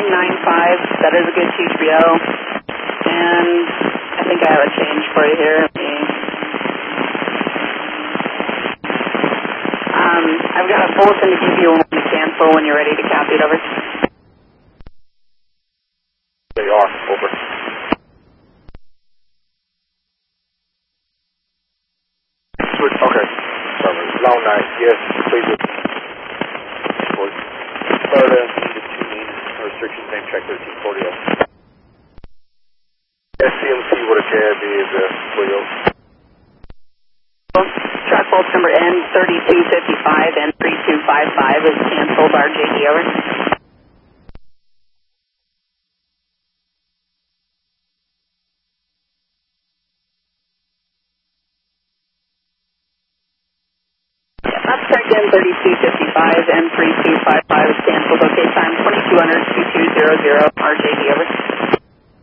195, that is a good TBO. And I think I have a change for you here. I've got a bulletin to give you to cancel when you're ready to copy it over. They are, over. Okay, sorry. Long night, yes, please. Florida, needed 2 means, restrictions, name check 1340. SCMC with a JIB is a Toyo. Track bolts number N3255 and 3255 is canceled, RJD over. That's correct, N3255 and 3255 is canceled. Okay, time 2200 2200 RJD.